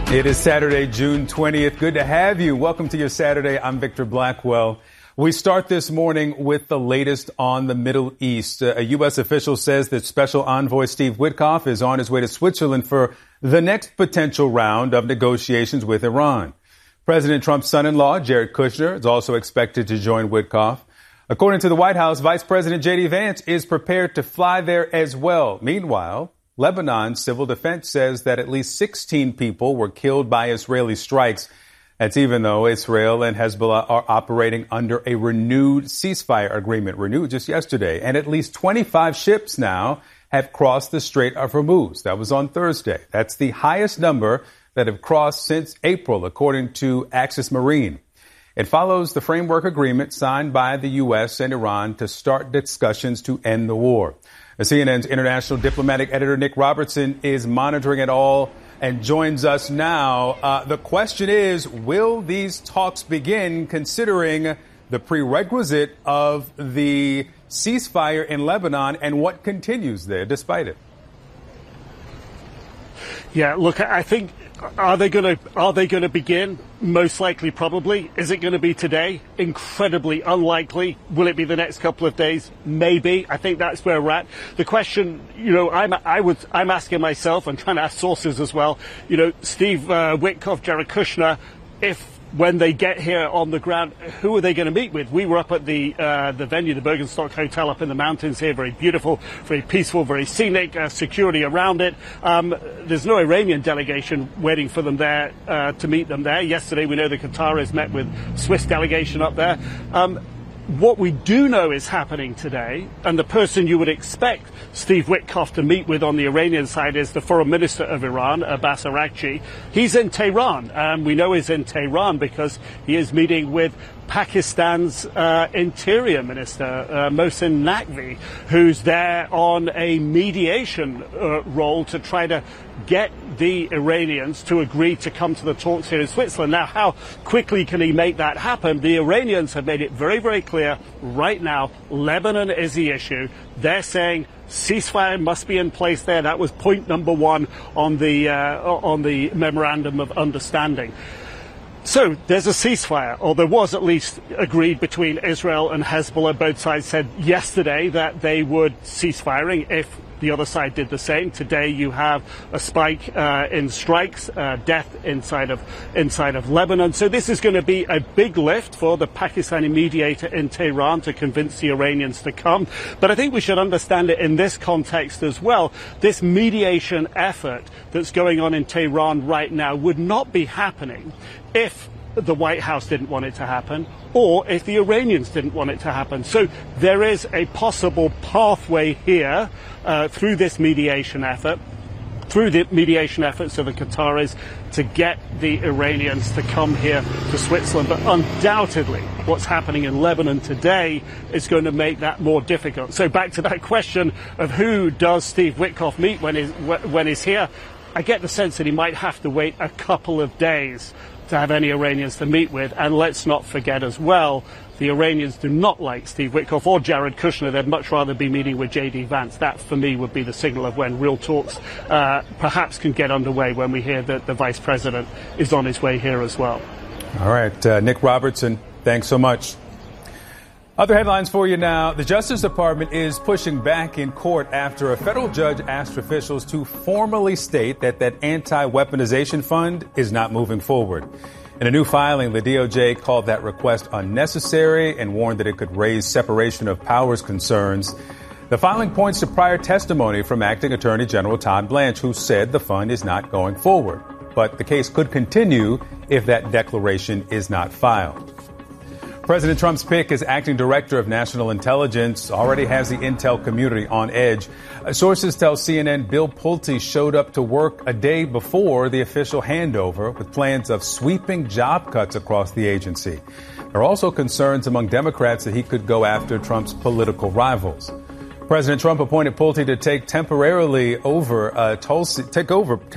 It is Saturday, June 20th. Good to have you. Welcome to your Saturday. I'm Victor Blackwell. We start this morning with the latest on the Middle East. A U.S. official says that Special Envoy Steve Witkoff is on his way to Switzerland for the next potential round of negotiations with Iran. President Trump's son-in-law, Jared Kushner, is also expected to join Witkoff. According to the White House, Vice President J.D. Vance is prepared to fly there as well. Meanwhile, Lebanon's civil defense says that at least 16 people were killed by Israeli strikes. That's even though Israel and Hezbollah are operating under a renewed ceasefire agreement, renewed just yesterday. And at least 25 ships now have crossed the Strait of Hormuz. That was on Thursday. That's the highest number that have crossed since April, according to Axis Marine. It follows the framework agreement signed by the U.S. and Iran to start discussions to end the war. CNN's international diplomatic editor, Nick Robertson, is monitoring it all and joins us now. The question is, will these talks begin considering the prerequisite of the ceasefire in Lebanon and what continues there despite it? Yeah, look, I think, are they going to begin? Most likely, probably. Is it going to be today? Incredibly unlikely. Will it be the next couple of days? Maybe. I think that's where we're at. The question, I'm asking myself and trying to ask sources as well. Steve Witkoff, Jared Kushner, when they get here on the ground, who are they going to meet with? We were up at the venue, the Bergenstock Hotel up in the mountains here. Very beautiful, very peaceful, very scenic, security around it. There's no Iranian delegation waiting for them there to meet them there. Yesterday, we know the Qataris met with Swiss delegation up there. What we do know is happening today, and the person you would expect Steve Witkoff to meet with on the Iranian side is the foreign minister of Iran, Abbas Araghchi. He's in Tehran, and we know he's in Tehran because he is meeting with Pakistan's Interior Minister, Mohsin Naqvi, who's there on a mediation role to try to get the Iranians to agree to come to the talks here in Switzerland. Now, how quickly can he make that happen? The Iranians have made it very, very clear right now, Lebanon is the issue. They're saying ceasefire must be in place there. That was point number one on the memorandum of understanding. So there's a ceasefire, or there was at least agreed between Israel and Hezbollah. Both sides said yesterday that they would cease firing if the other side did the same. Today you have a spike in strikes, death inside of Lebanon. So this is going to be a big lift for the Pakistani mediator in Tehran to convince the Iranians to come. But I think we should understand it in this context as well. This mediation effort that's going on in Tehran right now would not be happening if the White House didn't want it to happen, or if the Iranians didn't want it to happen. So there is a possible pathway here through this mediation effort, through the mediation efforts of the Qataris, to get the Iranians to come here to Switzerland. But undoubtedly, what's happening in Lebanon today is going to make that more difficult. So back to that question of who does Steve Witkoff meet when he's here, I get the sense that he might have to wait a couple of days to have any Iranians to meet with. And let's not forget as well, the Iranians do not like Steve Witkoff or Jared Kushner. They'd much rather be meeting with J.D. Vance. That, for me, would be the signal of when real talks perhaps can get underway, when we hear that the vice president is on his way here as well. All right. Nick Robertson, thanks so much. Other headlines for you now. The Justice Department is pushing back in court after a federal judge asked officials to formally state that anti-weaponization fund is not moving forward. In a new filing, the DOJ called that request unnecessary and warned that it could raise separation of powers concerns. The filing points to prior testimony from Acting Attorney General Todd Blanche, who said the fund is not going forward. But the case could continue if that declaration is not filed. President Trump's pick as acting director of national intelligence already has the intel community on edge. Sources tell CNN Bill Pulte showed up to work a day before the official handover with plans of sweeping job cuts across the agency. There are also concerns among Democrats that he could go after Trump's political rivals. President Trump appointed Pulte to take over